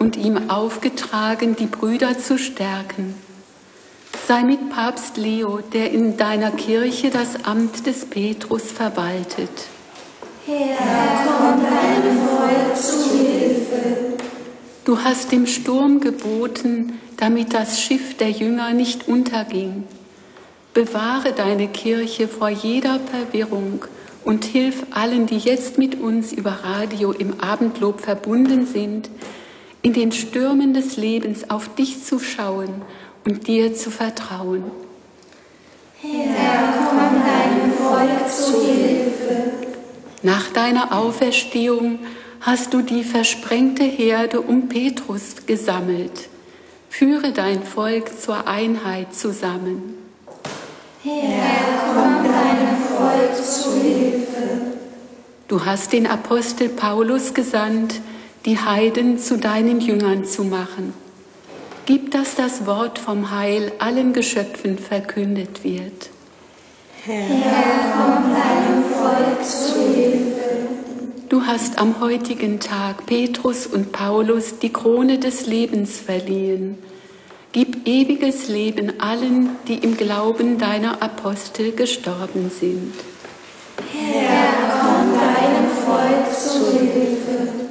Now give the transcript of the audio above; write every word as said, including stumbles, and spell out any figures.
und ihm aufgetragen, die Brüder zu stärken. Sei mit Papst Leo, der in deiner Kirche das Amt des Petrus verwaltet. Herr, komm deinem Volk zu Hilfe. Du hast dem Sturm geboten, damit das Schiff der Jünger nicht unterging. Bewahre deine Kirche vor jeder Verwirrung und hilf allen, die jetzt mit uns über Radio im Abendlob verbunden sind, in den Stürmen des Lebens auf dich zu schauen und dir zu vertrauen. Herr, komm deinem Volk zu Hilfe. Nach deiner Auferstehung hast du die versprengte Herde um Petrus gesammelt. Führe dein Volk zur Einheit zusammen. Herr, komm deinem Volk zu Hilfe. Du hast den Apostel Paulus gesandt, die Heiden zu deinen Jüngern zu machen. Gib, dass das Wort vom Heil allen Geschöpfen verkündet wird. Herr, komm deinem Volk zu Hilfe. Du hast am heutigen Tag Petrus und Paulus die Krone des Lebens verliehen. Gib ewiges Leben allen, die im Glauben deiner Apostel gestorben sind. Herr, komm deinem Volk zu Hilfe.